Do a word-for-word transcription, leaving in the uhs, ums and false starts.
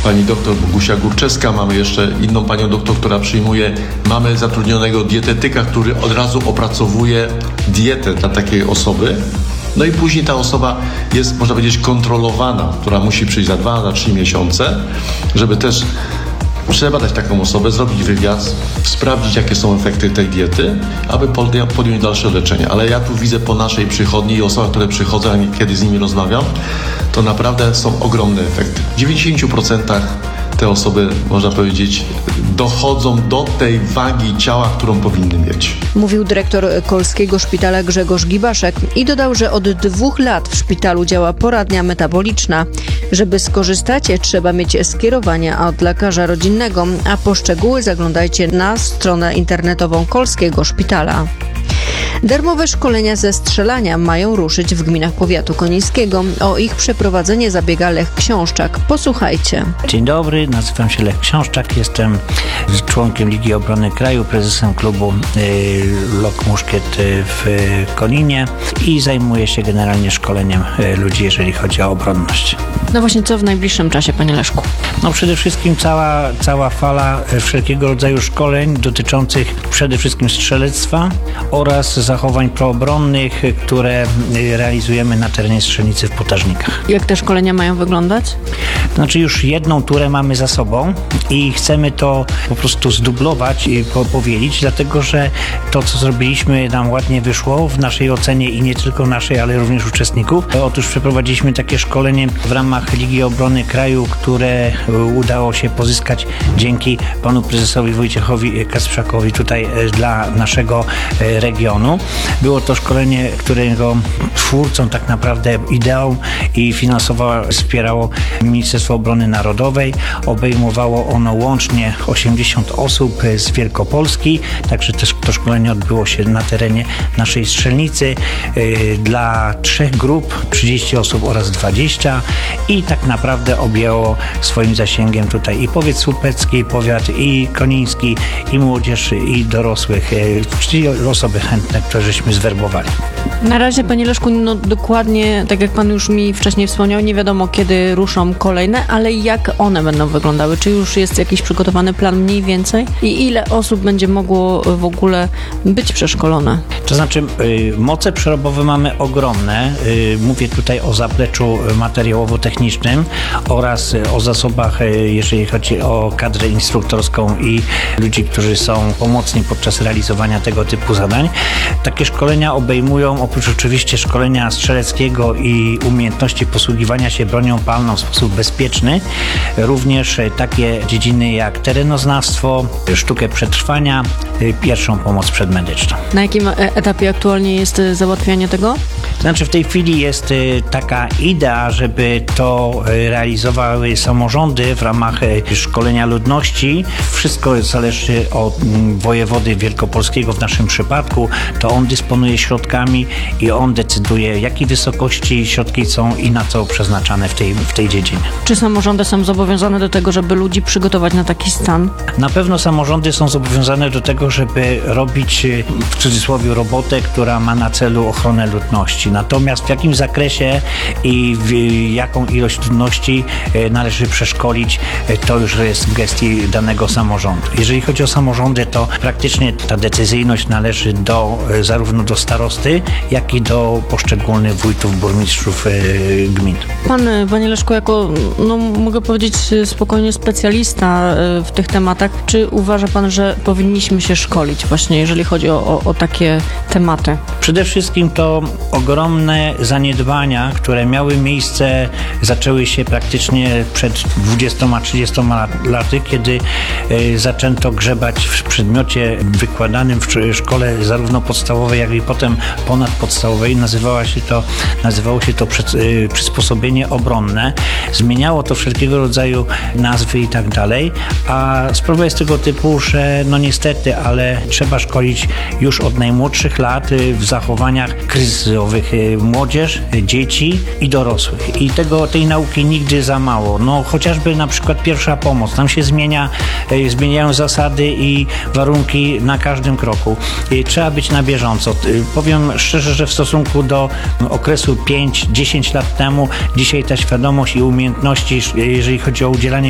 pani doktor Bogusia Górczewska, mamy jeszcze inną panią doktor, która przyjmuje, mamy zatrudnionego dietetyka, który od razu opracowuje dietę dla takiej osoby. No i później ta osoba jest, można powiedzieć, kontrolowana, która musi przyjść za dwa, za trzy miesiące, żeby też przebadać taką osobę, zrobić wywiad, sprawdzić, jakie są efekty tej diety, aby podjąć dalsze leczenie. Ale ja tu widzę po naszej przychodni i osobach, które przychodzą, kiedy z nimi rozmawiam, to naprawdę są ogromne efekty. W dziewięćdziesięciu procentach te osoby, można powiedzieć, dochodzą do tej wagi ciała, którą powinny mieć. Mówił dyrektor Kolskiego Szpitala Grzegorz Gibaszek i dodał, że od dwóch lat w szpitalu działa poradnia metaboliczna. Żeby skorzystać, trzeba mieć skierowanie od lekarza rodzinnego, a po szczegóły zaglądajcie na stronę internetową Kolskiego Szpitala. Darmowe szkolenia ze strzelania mają ruszyć w gminach powiatu konińskiego. O ich przeprowadzenie zabiega Lech Książczak. Posłuchajcie. Dzień dobry, nazywam się Lech Książczak, jestem członkiem Ligi Obrony Kraju, prezesem klubu y, Lok Muszkiet w Koninie i zajmuję się generalnie szkoleniem y, ludzi, jeżeli chodzi o obronność. No właśnie, co w najbliższym czasie, panie Leszku? No przede wszystkim cała, cała fala wszelkiego rodzaju szkoleń dotyczących przede wszystkim strzelectwa oraz zachowań proobronnych, które realizujemy na terenie strzelnicy w Potażnikach. Jak te szkolenia mają wyglądać? Znaczy już jedną turę mamy za sobą i chcemy to po prostu zdublować i powielić, dlatego że to, co zrobiliśmy, nam ładnie wyszło w naszej ocenie i nie tylko naszej, ale również uczestników. Otóż przeprowadziliśmy takie szkolenie w ramach Ligi Obrony Kraju, które udało się pozyskać dzięki panu prezesowi Wojciechowi Kasprzakowi tutaj dla naszego regionu. Było to szkolenie, którego twórcą tak naprawdę ideą i finansowo wspierało Ministerstwo Obrony Narodowej. Obejmowało ono łącznie osiemdziesiąt osób z Wielkopolski, także też to szkolenie odbyło się na terenie naszej strzelnicy dla trzech grup, trzydzieści osób oraz dwadzieścia i tak naprawdę objęło swoim zasięgiem tutaj i powiat słupecki, i powiat i koniński, i młodzież, i dorosłych, czyli osoby chętne, które żeśmy zwerbowali. Na razie, panie Leszku, no dokładnie, tak jak pan już mi wcześniej wspomniał, nie wiadomo, kiedy ruszą kolejne, ale jak one będą wyglądały? Czy już jest jakiś przygotowany plan mniej więcej? I ile osób będzie mogło w ogóle być przeszkolone? To znaczy, y, moce przerobowe mamy ogromne. Y, mówię tutaj o zapleczu materiałowo-technicznym oraz y, o zasobach, y, jeżeli chodzi o kadrę instruktorską i ludzi, którzy są pomocni podczas realizowania tego typu zadań. Takie szkolenia obejmują oprócz oczywiście szkolenia strzeleckiego i umiejętności posługiwania się bronią palną w sposób bezpieczny, również takie dziedziny jak terenoznawstwo, sztukę przetrwania, pierwszą pomoc przedmedyczną. Na jakim etapie aktualnie jest załatwianie tego? Znaczy w tej chwili jest taka idea, żeby to realizowały samorządy w ramach szkolenia ludności. Wszystko zależy od wojewody wielkopolskiego w naszym przypadku. To on dysponuje środkami i on decyduje, jakiej wysokości środki są i na co przeznaczane w tej, w tej dziedzinie. Czy samorządy są zobowiązane do tego, żeby ludzi przygotować na taki stan? Na pewno samorządy są zobowiązane do tego, żeby robić w cudzysłowie robotę, która ma na celu ochronę ludności. Natomiast w jakim zakresie i w jaką ilość ludności należy przeszkolić, to już jest w gestii danego samorządu. Jeżeli chodzi o samorządy, to praktycznie ta decyzyjność należy do, zarówno do starosty, jak i do poszczególnych wójtów, burmistrzów gmin. Pan, panie Leszku, jako, no mogę powiedzieć spokojnie specjalista w tych tematach, czy uważa pan, że powinniśmy się szkolić właśnie, jeżeli chodzi o, o, o takie tematy? Przede wszystkim to ogromne zaniedbania, które miały miejsce, zaczęły się praktycznie przed dwudziestoma trzydziestoma laty, kiedy zaczęto grzebać w przedmiocie wykładanym w szkole zarówno podstawowej, jak i potem ponadpodstawowej. Nazywała się to, nazywało się to przysposobienie obronne. Zmieniało to wszelkiego rodzaju nazwy i tak dalej, a sprawa jest tego typu, że no niestety, ale trzeba szkolić już od najmłodszych lat w zachowaniach kryzysowych młodzież, dzieci i dorosłych. I tego, tej nauki nigdy za mało. No chociażby na przykład pierwsza pomoc. Tam się zmienia, zmieniają zasady i warunki na każdym kroku. Trzeba być na bieżąco. Powiem szczerze, że w stosunku do okresu pięć dziesięć lat temu, dzisiaj ta świadomość i umiejętności, jeżeli chodzi o udzielanie